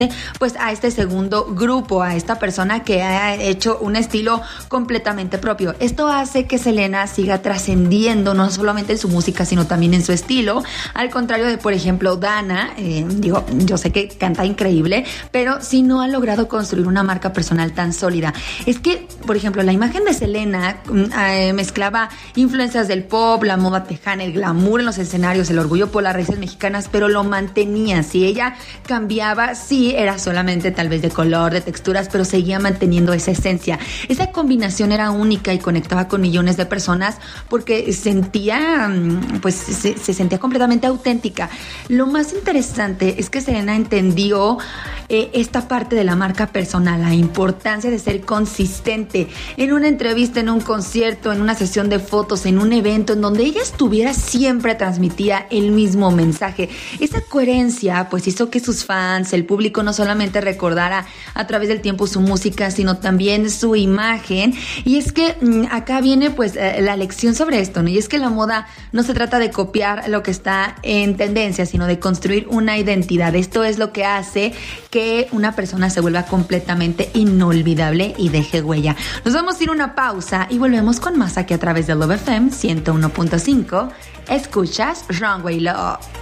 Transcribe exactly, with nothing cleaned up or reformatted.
pues a este segundo grupo, a esta persona que ha hecho un estilo completamente propio. Esto hace que Selena siga trascendiendo no solamente en su música, sino también en su estilo, al contrario de, por ejemplo, Dana. eh, digo, yo sé que canta increíble, pero sí no ha logrado construir una marca personal tan sólida. Es que, por ejemplo, la imagen de Selena eh, mezclaba influencias del pop, la moda tejana, el glamour en los escenarios, el orgullo por las raíces mexicanas, pero lo mantenía. Si ella cambiaba, sí, era solamente tal vez de color, de texturas, pero seguía manteniendo esa esencia. Esa combinación era única y conectaba con millones de personas porque sentía, pues se, se sentía completamente auténtica. Lo más interesante es que Selena entendió eh, esta parte de la marca personal, la importancia de ser consistente. En una entrevista, en un concierto, en una sesión de fotos, en un evento, en donde ella estuviera, siempre transmitía el mismo mensaje. Esa coherencia pues hizo que sus fans, el público, no solamente recordara a través del tiempo su música, sino también su imagen. Y es que mmm, acá viene pues eh, la lección sobre esto, ¿no? Y es que la moda no se trata de copiar lo que está en tendencia, sino de construir una identidad. Esto es lo que hace que una persona se vuelva completamente inolvidable y deje huella. Nos vamos a ir a una pausa y volvemos con más aquí a través de Love F M ciento uno punto cinco. Escuchas Runway Love.